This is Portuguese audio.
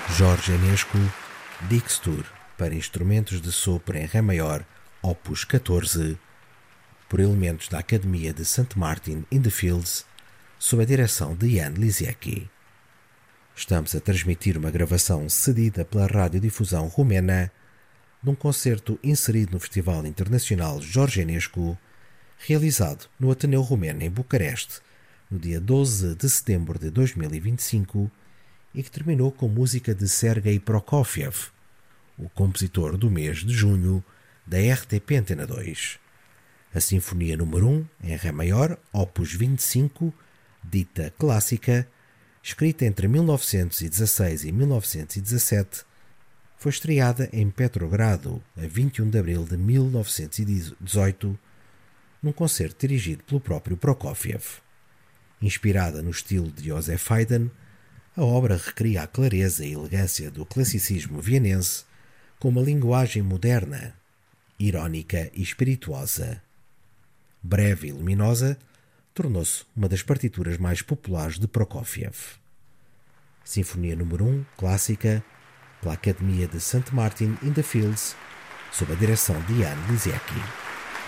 Jorge Enescu, Dixtur, para instrumentos de sopro em Ré maior, Opus 14, por elementos da Academia de St. Martin in the Fields, sob a direção de Jan Lisiecki. Estamos a transmitir uma gravação cedida pela radiodifusão romena de um concerto inserido no Festival Internacional Jorge Enescu, realizado no Ateneu Romeno em Bucareste, no dia 12 de setembro de 2025, e que terminou com música de Sergei Prokofiev, o compositor do mês de junho da RTP Antena 2. A Sinfonia número 1, em Ré maior, Opus 25, dita clássica, escrita entre 1916 e 1917, foi estreada em Petrogrado a 21 de abril de 1918, num concerto dirigido pelo próprio Prokofiev. Inspirada no estilo de Joseph Haydn, a obra recria a clareza e elegância do classicismo vienense com uma linguagem moderna, irónica e espirituosa. Breve e luminosa, tornou-se uma das partituras mais populares de Prokofiev. Sinfonia número 1, clássica, pela Academia de St. Martin in the Fields, sob a direção de Jan Lisiecki.